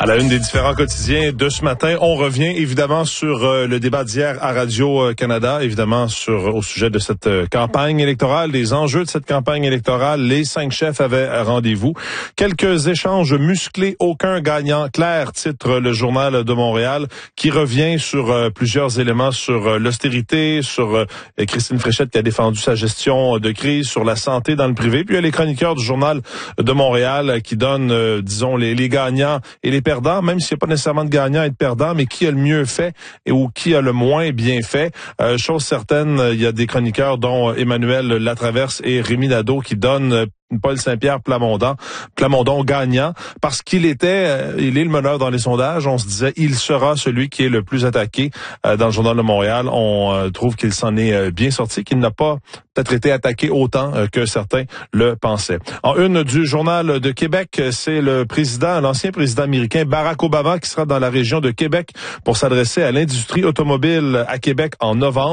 À la une des différents quotidiens de ce matin, on revient évidemment sur le débat d'hier à Radio-Canada, évidemment au sujet de cette campagne électorale, des enjeux de cette campagne électorale. Les 5 chefs avaient rendez-vous. Quelques échanges musclés, aucun gagnant clair, titre le Journal de Montréal, qui revient sur plusieurs éléments, sur l'austérité, sur Christine Fréchette qui a défendu sa gestion de crise, sur la santé dans le privé. Puis il y a les chroniqueurs du Journal de Montréal qui donnent, disons, les gagnants et les perdants, même s'il n'y a pas nécessairement de gagnant et de perdant, mais qui a le mieux fait ou qui a le moins bien fait. Chose certaine, il y a des chroniqueurs dont Emmanuel Latraverse et Rémi Nadeau qui donnent Paul Saint-Pierre Plamondon gagnant parce il est le meneur dans les sondages. On se disait, il sera celui qui est le plus attaqué dans le Journal de Montréal. On trouve qu'il s'en est bien sorti, qu'il n'a pas peut-être été attaqué autant que certains le pensaient. En une du Journal de Québec, c'est l'ancien président américain Barack Obama qui sera dans la région de Québec pour s'adresser à l'industrie automobile à Québec en novembre.